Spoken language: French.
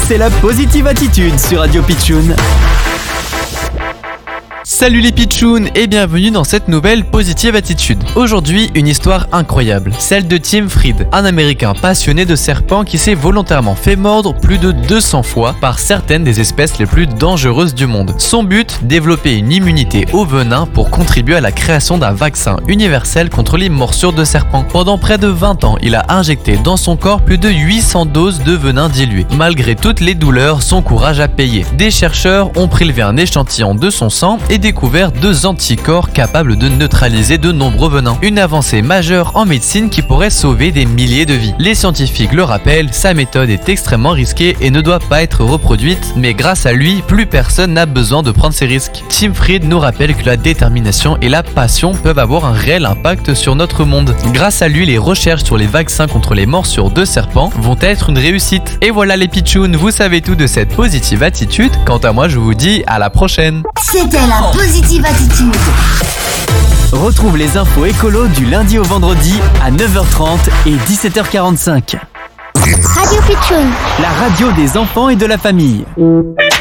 c'est la Positive Attitude sur Radio Pitchoun. Salut les pitchouns et bienvenue dans cette nouvelle Positive Attitude. Aujourd'hui, une histoire incroyable, celle de Tim Fried, un Américain passionné de serpents qui s'est volontairement fait mordre plus de 200 fois par certaines des espèces les plus dangereuses du monde. Son but, développer une immunité au venin pour contribuer à la création d'un vaccin universel contre les morsures de serpents. Pendant près de 20 ans, il a injecté dans son corps plus de 800 doses de venin dilué. Malgré toutes les douleurs, son courage a payé. Des chercheurs ont prélevé un échantillon de son sang et découvert 2 anticorps capables de neutraliser de nombreux venins. Une avancée majeure en médecine qui pourrait sauver des milliers de vies. Les scientifiques le rappellent, sa méthode est extrêmement risquée et ne doit pas être reproduite, mais grâce à lui, plus personne n'a besoin de prendre ces risques. Tim Fried nous rappelle que la détermination et la passion peuvent avoir un réel impact sur notre monde. Grâce à lui, les recherches sur les vaccins contre les morsures de serpents vont être une réussite. Et voilà les pitchouns, vous savez tout de cette positive attitude. Quant à moi, je vous dis à la prochaine. C'était la Positive Attitude. Retrouve les infos écolo du lundi au vendredi à 9h30 et 17h45. Radio Pitchoun. La radio des enfants et de la famille.